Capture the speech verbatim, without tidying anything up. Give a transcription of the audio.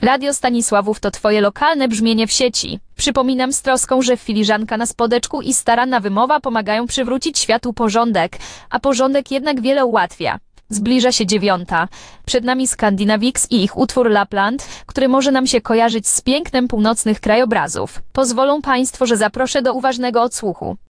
Radio Stanisławów to twoje lokalne brzmienie w sieci. Przypominam z troską, że filiżanka na spodeczku i staranna wymowa pomagają przywrócić światu porządek, a porządek jednak wiele ułatwia. Zbliża się dziewiąta. Przed nami Skandinavics i ich utwór Lapland, który może nam się kojarzyć z pięknem północnych krajobrazów. Pozwolą państwo, że zaproszę do uważnego odsłuchu.